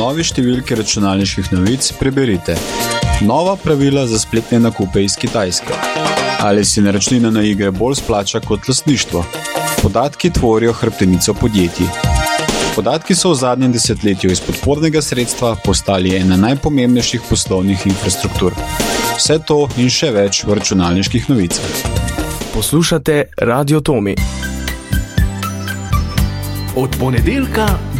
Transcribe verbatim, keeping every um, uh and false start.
novi številki računalniških novic preberite: nova pravila za spletne nakupe iz Kitajske. Ali si naročnina na igre bolj splača kot lastništvo? Podatki tvorijo hrbtenico podjetij. Podatki so v zadnjem desetletju iz podpornega sredstva postali ena najpomembnejših poslovnih infrastruktur. Vse to in še več v računalniških novicah. Poslušate Radio Tomi. Od ponedeljka